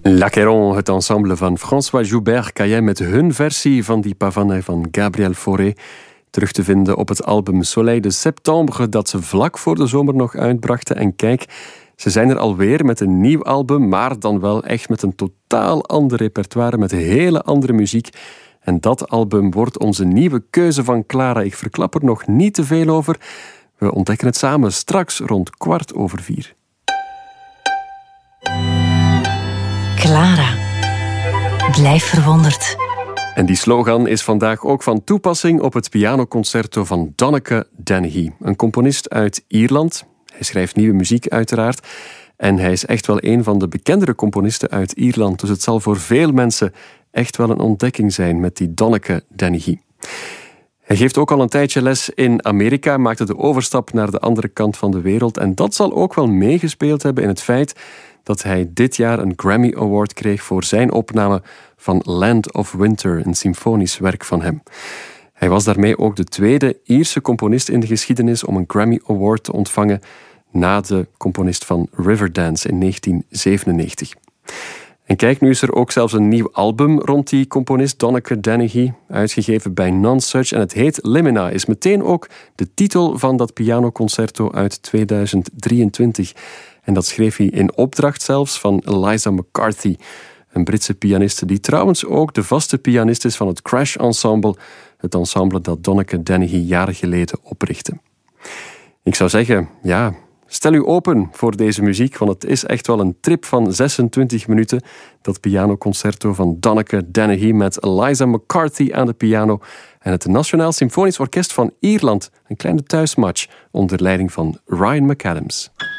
L'Achéron, het ensemble van François Joubert-Caillet met hun versie van die Pavane van Gabriel Fauré, terug te vinden op het album Soleil de Septembre dat ze vlak voor de zomer nog uitbrachten. En kijk, ze zijn er alweer met een nieuw album, maar dan wel echt met een totaal ander repertoire, met hele andere muziek. En dat album wordt onze nieuwe keuze van Clara. Ik verklap er nog niet te veel over. We ontdekken het samen straks rond 4:15. Clara, blijf verwonderd. En die slogan is vandaag ook van toepassing op het pianoconcerto van Donneke Dennehy. Een componist uit Ierland. Hij schrijft nieuwe muziek uiteraard. En hij is echt wel een van de bekendere componisten uit Ierland. Dus het zal voor veel mensen echt wel een ontdekking zijn met die Donneke Dennehy. Hij geeft ook al een tijdje les in Amerika, maakte de overstap naar de andere kant van de wereld. En dat zal ook wel meegespeeld hebben in het feit dat hij dit jaar een Grammy Award kreeg voor zijn opname van Land of Winter, een symfonisch werk van hem. Hij was daarmee ook de tweede Ierse componist in de geschiedenis om een Grammy Award te ontvangen na de componist van Riverdance in 1997. En kijk, nu is er ook zelfs een nieuw album rond die componist Donneke Dennehy, uitgegeven bij Nonsuch. En het heet Limina, is meteen ook de titel van dat pianoconcerto uit 2023. En dat schreef hij in opdracht zelfs van Eliza McCarthy, een Britse pianiste die trouwens ook de vaste pianist is van het Crash Ensemble, het ensemble dat Donneke Dennehy jaren geleden oprichtte. Ik zou zeggen, ja, stel u open voor deze muziek, want het is echt wel een trip van 26 minuten. Dat pianoconcerto van Donneke Dennehy met Eliza McCarthy aan de piano en het Nationaal Symfonisch Orkest van Ierland. Een kleine thuismatch onder leiding van Ryan McAdams.